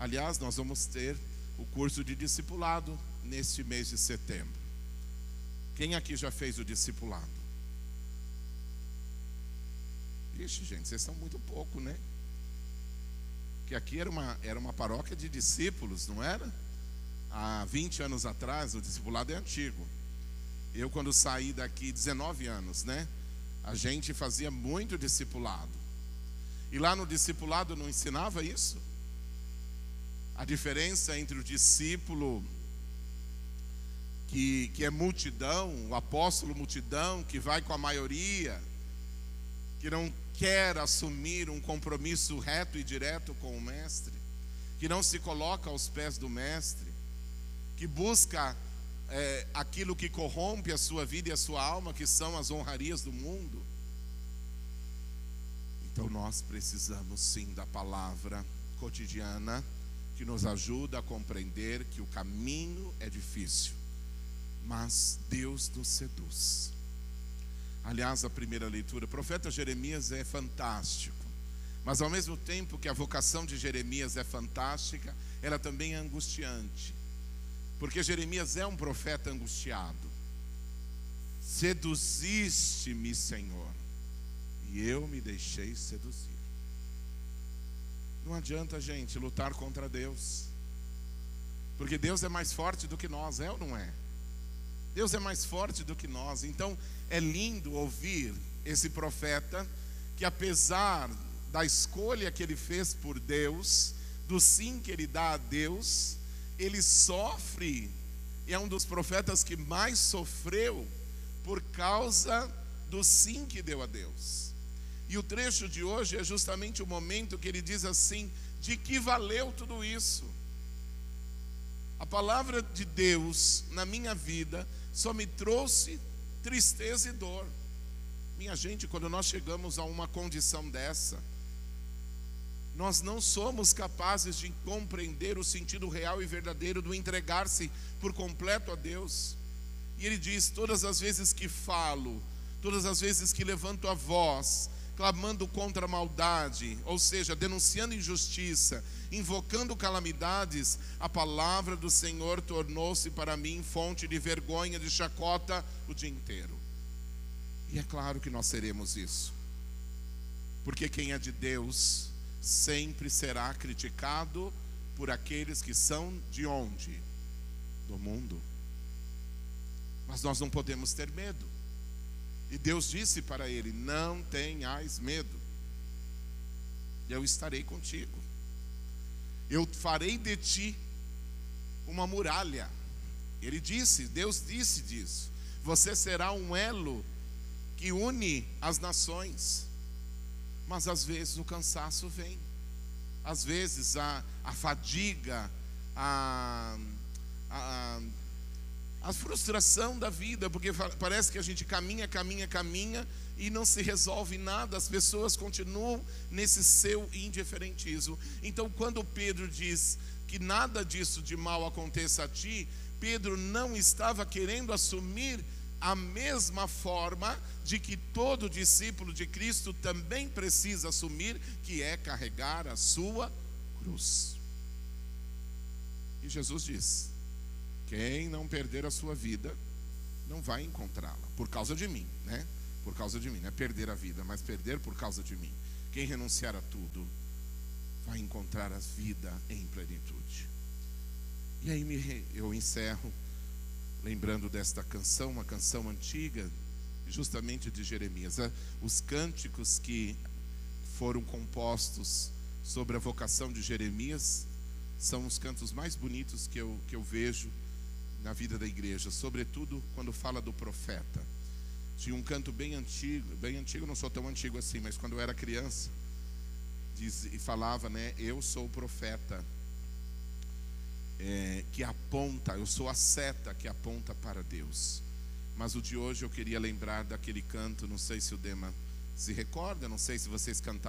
Aliás, nós vamos ter o curso de discipulado neste mês de setembro. Quem aqui já fez o discipulado? Ixi, gente, vocês são muito pouco, né? Que aqui era uma paróquia de discípulos, não era? Há 20 anos atrás, o discipulado é antigo. Eu, quando saí daqui, 19 anos, né? A gente fazia muito discipulado. E lá no discipulado não ensinava isso? A diferença entre o discípulo que é multidão, o apóstolo multidão, que vai com a maioria, que não quer assumir um compromisso reto e direto com o mestre, que não se coloca aos pés do mestre, que busca aquilo que corrompe a sua vida e a sua alma, que são as honrarias do mundo. Então nós precisamos sim da palavra cotidiana, que nos ajuda a compreender que o caminho é difícil, mas Deus nos seduz. Aliás, a primeira leitura, o profeta Jeremias é fantástico, mas ao mesmo tempo que a vocação de Jeremias é fantástica, ela também é angustiante, porque Jeremias é um profeta angustiado. Seduziste-me, Senhor, e eu me deixei seduzir. Não adianta, gente, lutar contra Deus, porque Deus é mais forte do que nós, é ou não é? Deus é mais forte do que nós. Então é lindo ouvir esse profeta, que apesar da escolha que ele fez por Deus, do sim que ele dá a Deus, ele sofre. É um dos profetas que mais sofreu por causa do sim que deu a Deus. E o trecho de hoje é justamente o momento que ele diz assim: de que valeu tudo isso? A palavra de Deus na minha vida só me trouxe tristeza e dor. Minha gente, quando nós chegamos a uma condição dessa, nós não somos capazes de compreender o sentido real e verdadeiro do entregar-se por completo a Deus. E ele diz: todas as vezes que falo, todas as vezes que levanto a voz, clamando contra a maldade, ou seja, denunciando injustiça, invocando calamidades, a palavra do Senhor tornou-se para mim fonte de vergonha, de chacota o dia inteiro. E é claro que nós seremos isso, porque quem é de Deus sempre será criticado por aqueles que são de onde? Do mundo. Mas nós não podemos ter medo. E Deus disse para ele: não tenhais medo, eu estarei contigo. Eu farei de ti uma muralha. Ele disse, Deus disse disso. Você será um elo que une as nações. Mas às vezes o cansaço vem, às vezes a fadiga, a frustração da vida, porque parece que a gente caminha e não se resolve nada. As pessoas continuam nesse seu indiferentismo. Então, quando Pedro diz que nada disso de mal aconteça a ti, Pedro não estava querendo assumir a mesma forma de que todo discípulo de Cristo também precisa assumir, que é carregar a sua cruz. E Jesus diz: quem não perder a sua vida não vai encontrá-la, por causa de mim, né? Por causa de mim, não é perder a vida, mas perder por causa de mim. Quem renunciar a tudo vai encontrar a vida em plenitude. E aí eu encerro lembrando desta canção, uma canção antiga, justamente de Jeremias. Os cânticos que foram compostos sobre a vocação de Jeremias são os cantos mais bonitos que eu vejo na vida da igreja, sobretudo quando fala do profeta. Tinha um canto bem antigo, não sou tão antigo assim, mas quando eu era criança, e falava, né, eu sou o profeta que aponta, eu sou a seta que aponta para Deus. Mas o de hoje eu queria lembrar daquele canto, não sei se o Dema se recorda, não sei se vocês cantaram